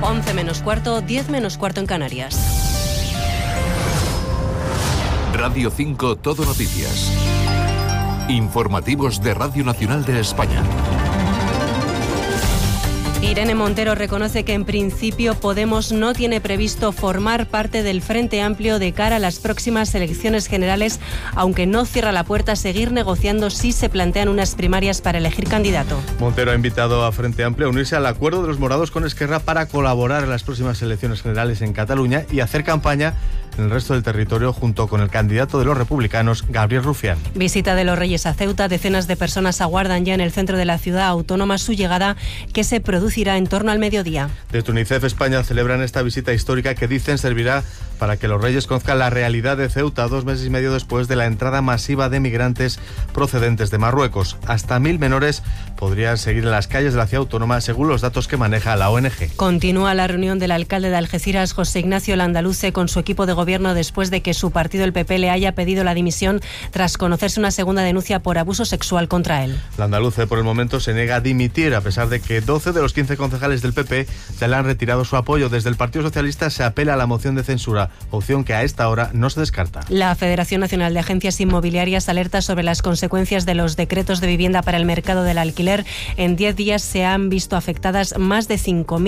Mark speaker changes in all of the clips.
Speaker 1: 11 menos cuarto, 10 menos cuarto en Canarias.
Speaker 2: Radio 5 Todo Noticias. Informativos de Radio Nacional de España.
Speaker 1: Irene Montero reconoce que en principio Podemos no tiene previsto formar parte del Frente Amplio de cara a las próximas elecciones generales, aunque no cierra la puerta a seguir negociando si se plantean unas primarias para elegir candidato.
Speaker 3: Montero ha invitado a Frente Amplio a unirse al acuerdo de los morados con Esquerra para colaborar en las próximas elecciones generales en Cataluña y hacer campaña en el resto del territorio junto con el candidato de los republicanos, Gabriel Rufián.
Speaker 1: Visita de los Reyes a Ceuta. Decenas de personas aguardan ya en el centro de la ciudad autónoma su llegada, que se producirá en torno al mediodía.
Speaker 3: Desde UNICEF España celebran esta visita histórica que dicen servirá para que los Reyes conozcan la realidad de Ceuta 2 meses y medio después de la entrada masiva de migrantes procedentes de Marruecos. Hasta 1.000 menores podrían seguir en las calles de la ciudad autónoma según los datos que maneja la ONG.
Speaker 1: Continúa la reunión del alcalde de Algeciras, José Ignacio Landaluce, con su equipo de gobierno después de que su partido, el PP, le haya pedido la dimisión tras conocerse una segunda denuncia por abuso sexual contra él.
Speaker 3: Landaluce por el momento se niega a dimitir a pesar de que 12 de los 15 concejales del PP ya le han retirado su apoyo. Desde el Partido Socialista se apela a la moción de censura, opción que a esta hora no se descarta.
Speaker 1: La Federación Nacional de Agencias Inmobiliarias alerta sobre las consecuencias de los decretos de vivienda para el mercado del alquiler. En 10 días se han visto afectadas más de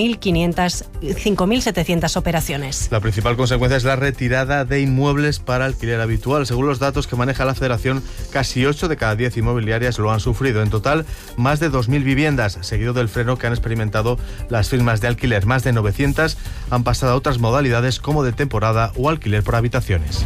Speaker 1: 5.700 operaciones.
Speaker 3: La principal consecuencia es la retirada de inmuebles para alquiler habitual. Según los datos que maneja la Federación, casi 8 de cada 10 inmobiliarias lo han sufrido. En total, más de 2.000 viviendas, seguido del freno que han experimentado las firmas de alquiler. Más de 900 han pasado a otras modalidades como de temporada o alquiler por habitaciones.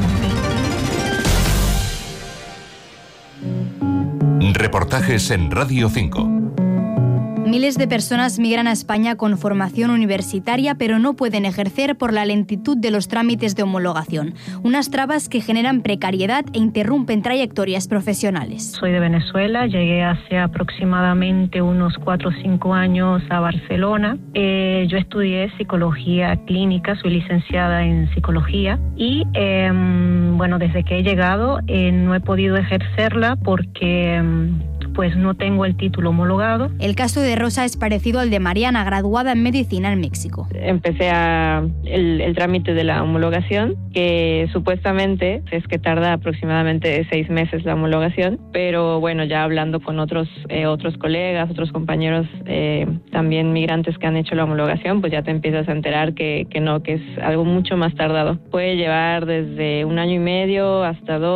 Speaker 2: Reportajes en Radio 5.
Speaker 4: Miles de personas migran a España con formación universitaria, pero no pueden ejercer por la lentitud de los trámites de homologación. Unas trabas que generan precariedad e interrumpen trayectorias profesionales.
Speaker 5: Soy de Venezuela, llegué hace aproximadamente unos 4 o 5 años a Barcelona. Yo estudié psicología clínica, soy licenciada en psicología y desde que he llegado no he podido ejercerla porque pues no tengo el título homologado.
Speaker 4: El caso de Rosa es parecido al de Mariana, graduada en medicina en México.
Speaker 6: Empecé el trámite de la homologación, que supuestamente es que tarda aproximadamente 6 meses la homologación, pero bueno, ya hablando con otros colegas, otros compañeros también migrantes que han hecho la homologación, pues ya te empiezas a enterar que es algo mucho más tardado. Puede llevar desde 1 año y medio hasta 2.